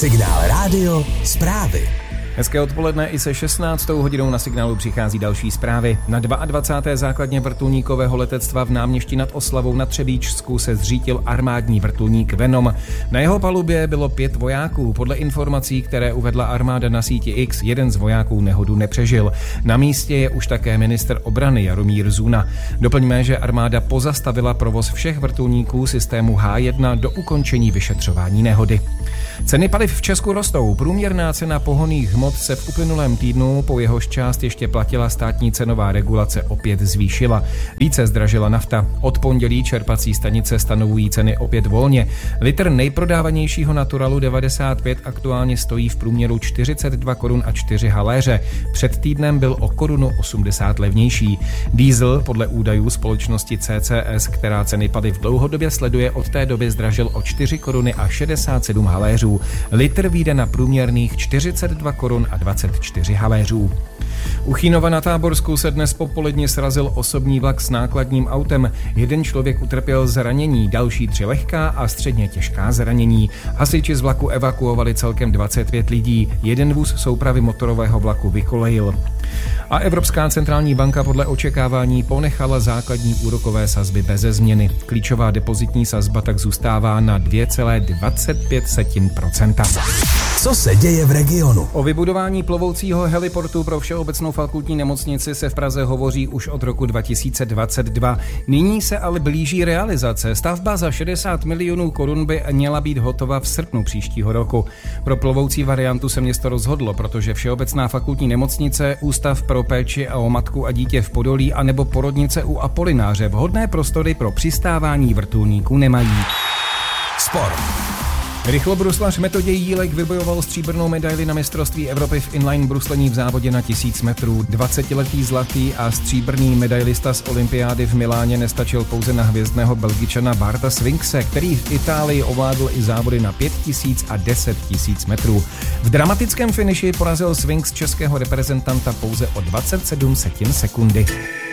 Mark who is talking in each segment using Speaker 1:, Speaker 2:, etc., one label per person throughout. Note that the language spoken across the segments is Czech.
Speaker 1: Signál Rádio zprávy.
Speaker 2: Hezké odpoledne, i se 16. hodinou na Signálu přichází další zprávy. Na 22. základně vrtulníkového letectva v Náměšti nad Oslavou na Třebíčsku se zřítil armádní vrtulník Venom. Na jeho palubě bylo 5 vojáků. Podle informací, které uvedla armáda na síti X, jeden z vojáků nehodu nepřežil. Na místě je už také ministr obrany Jaromír Zuna. Doplňme, že armáda pozastavila provoz všech vrtulníků systému H1 do ukončení vyšetřování nehody. Ceny paliv v Česku rostou. Průměrná cena pohonných hmot se v uplynulém týdnu, po jehož část ještě platila státní cenová regulace, opět zvýšila. Více zdražila nafta. Od pondělí čerpací stanice stanovují ceny opět volně. Litr nejprodávanějšího Naturalu 95 aktuálně stojí v průměru 42 korun a 4 haléře. Před týdnem byl o korunu 80 levnější. Diesel podle údajů společnosti CCS, která ceny paliv dlouhodobě sleduje, od té doby zdražil o 4 koruny a 67 haléřů. Litr vyjde na průměrných 42 korun a 24 haléřů. U Chýnova na Táborsku se dnes popoledně srazil osobní vlak s nákladním autem. Jeden člověk utrpěl zranění, další 3 lehká a středně těžká zranění. Hasiči z vlaku evakuovali celkem 25 lidí. Jeden vůz soupravy motorového vlaku vykolejil. A Evropská centrální banka podle očekávání ponechala základní úrokové sazby beze změny. Klíčová depozitní sazba tak zůstává na 2,25%.
Speaker 1: Co se děje v regionu?
Speaker 2: O vybudování plovoucího heliportu pro Všeobecnou fakultní nemocnici se v Praze hovoří už od roku 2022. Nyní se ale blíží realizace. Stavba za 60 milionů korun by měla být hotova v srpnu příštího roku. Pro plovoucí variantu se město rozhodlo, protože Všeobecná fakultní nemocnice, Ústav pro péči o matku a dítě v Podolí anebo porodnice u Apolináře vhodné prostory pro přistávání vrtulníků nemají.
Speaker 1: Sport.
Speaker 2: Rychlobruslař Metoděj Jílek vybojoval stříbrnou medaili na mistrovství Evropy v inline bruslení v závodě na 1000 metrů. 20letý zlatý a stříbrný medailista z olympiády v Miláně nestačil pouze na hvězdného Belgičana Barta Swinkse, který v Itálii ovládl i závody na 5000 a 10 000 metrů. V dramatickém finiši porazil Swinks českého reprezentanta pouze o 27 sekundy.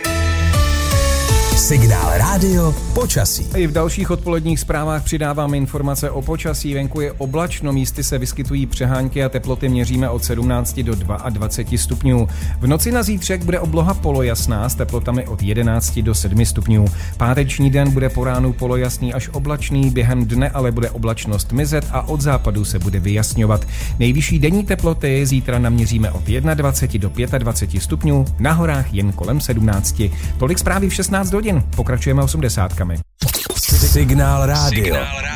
Speaker 1: Signál Rádio počasí.
Speaker 2: I v dalších odpoledních zprávách přidáváme informace o počasí. Venku je oblačno, místy se vyskytují přehánky a teploty měříme od 17 do 22 stupňů. V noci na zítřek bude obloha polojasná s teplotami od 11 do 7 stupňů. Páteční den bude po ránu polojasný až oblačný, během dne ale bude oblačnost mizet a od západu se bude vyjasňovat. Nejvyšší denní teploty zítra naměříme od 21 do 25 stupňů, na horách jen kolem 17. Tolik zprávy v 16 hodin. Pokračujeme 80kami.
Speaker 1: Signál Rádio.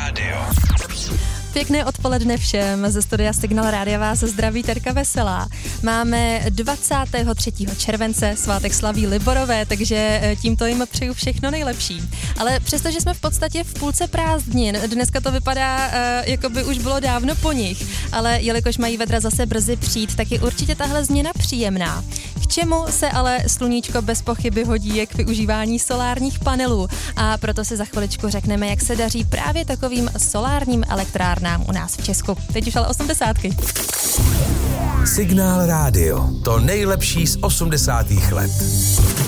Speaker 3: Pěkné odpoledne všem, ze studia Signál Rádia vás zdraví Terka Veselá. Máme 23. července, svátek slaví Liborové, takže tímto jim přeju všechno nejlepší. Ale přestože jsme v podstatě v půlce prázdnin, dneska to vypadá, jako by už bylo dávno po nich, ale jelikož mají vedra zase brzy přijít, tak je určitě tahle změna příjemná. K čemu se ale sluníčko bez pochyby hodí je k využívání solárních panelů a proto si za chviličku řekneme, jak se daří právě takovým solárním elektrárnám u nás v Česku. Teď už ale 80ky.
Speaker 1: Signál Rádio. To nejlepší z 80. let.